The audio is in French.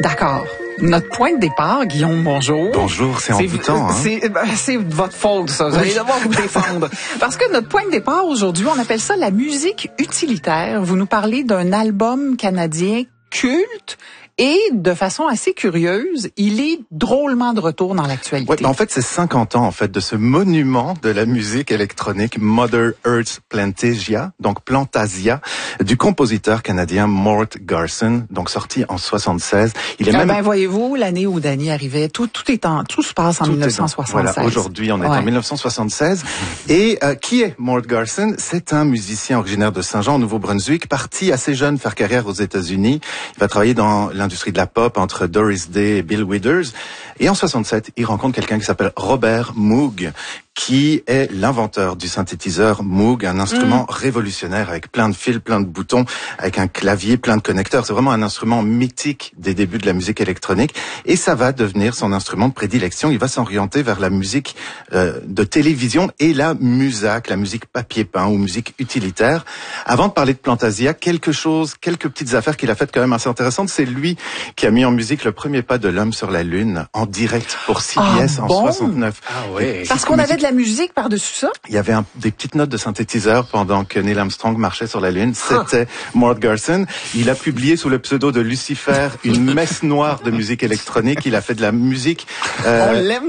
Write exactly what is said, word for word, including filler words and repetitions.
D'accord. Notre point de départ, Guillaume, bonjour. Bonjour, c'est envoûtant. Hein? C'est, ben, c'est votre faute, ça. Vous allez devoir vous défendre. Parce que notre point de départ aujourd'hui, on appelle ça la musique utilitaire. Vous nous parlez d'un album canadien culte. Et de façon assez curieuse, il est drôlement de retour dans l'actualité. Ouais, ben en fait, c'est cinquante ans en fait de ce monument de la musique électronique, Mother Earth Plantasia, donc Plantasia, du compositeur canadien Mort Garson, donc sorti en soixante-seize. Il est ah même. Ben voyez-vous, l'année où Danny arrivait, tout tout est en tout se passe en tout mille neuf cent soixante-seize. Voilà, aujourd'hui, on est ouais. en mille neuf cent soixante-seize. Et euh, qui est Mort Garson? C'est un musicien originaire de Saint-Jean, au Nouveau-Brunswick, parti assez jeune faire carrière aux États-Unis. Il va travailler dans l'industrie de la pop entre Doris Day et Bill Withers. Et en soixante-sept, il rencontre quelqu'un qui s'appelle Robert Moog, qui est l'inventeur du synthétiseur Moog, un instrument mmh. révolutionnaire avec plein de fils, plein de boutons, avec un clavier, plein de connecteurs. C'est vraiment un instrument mythique des débuts de la musique électronique. Et ça va devenir son instrument de prédilection. Il va s'orienter vers la musique euh, de télévision et la musac, la musique papier peint ou musique utilitaire. Avant de parler de Plantasia, quelque chose, quelques petites affaires qu'il a faites quand même assez intéressantes. C'est lui qui a mis en musique le premier pas de l'homme sur la Lune en direct pour C B S ah, en bon? soixante-neuf. Ah oui. Parce qu'on avait de la musique par-dessus ça? Il y avait un, des petites notes de synthétiseur pendant que Neil Armstrong marchait sur la Lune. C'était Mort Garson. Il a publié sous le pseudo de Lucifer une messe noire de musique électronique. Il a fait de la musique... Euh, On l'aime